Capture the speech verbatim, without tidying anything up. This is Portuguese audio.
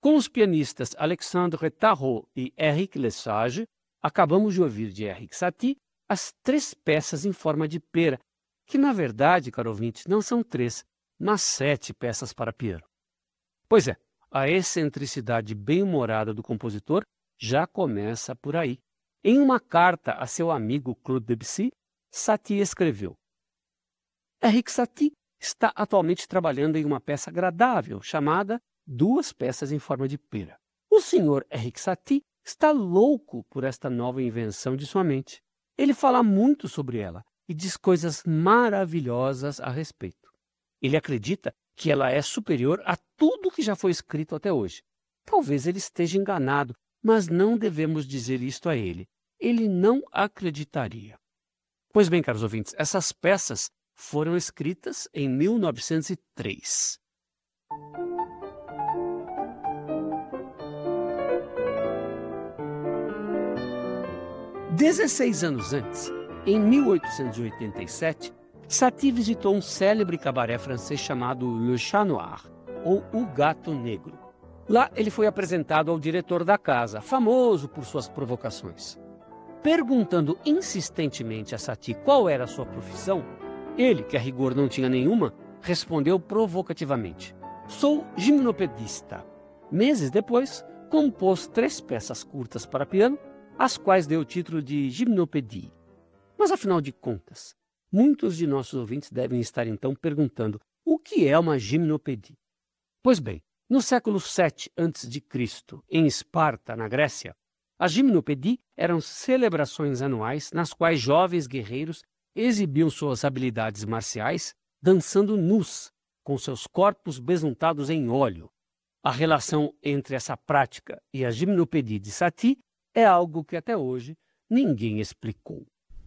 Com os pianistas Alexandre Tarot e Éric Lesage, acabamos de ouvir de Erik Satie as três peças em forma de pera, que na verdade, caro ouvinte, não são três, mas sete peças para piano. Pois é, a excentricidade bem-humorada do compositor já começa por aí. Em uma carta a seu amigo Claude Debussy, Satie escreveu: Erik Satie está atualmente trabalhando em uma peça agradável chamada Duas Peças em Forma de Pera. O senhor Erik Satie está louco por esta nova invenção de sua mente. Ele fala muito sobre ela e diz coisas maravilhosas a respeito. Ele acredita que ela é superior a tudo que já foi escrito até hoje. Talvez ele esteja enganado, mas não devemos dizer isto a ele. Ele não acreditaria. Pois bem, caros ouvintes, essas peças foram escritas em mil novecentos e três. Dezesseis anos antes, em mil oitocentos e oitenta e sete, Satie visitou um célebre cabaré francês chamado Le Chat Noir, ou O Gato Negro. Lá ele foi apresentado ao diretor da casa, famoso por suas provocações. Perguntando insistentemente a Satie qual era a sua profissão, ele, que a rigor não tinha nenhuma, respondeu provocativamente: sou gimnopedista. Meses depois, compôs três peças curtas para piano, às quais deu o título de Gymnopédie. Mas, afinal de contas, muitos de nossos ouvintes devem estar então perguntando o que é uma gimnopédie. Pois bem, no século sete antes de Cristo, em Esparta, na Grécia, as gimnopédies eram celebrações anuais nas quais jovens guerreiros exibiam suas habilidades marciais dançando nus, com seus corpos besuntados em óleo. A relação entre essa prática e a gimnopédie de Satie é algo que até hoje ninguém explicou.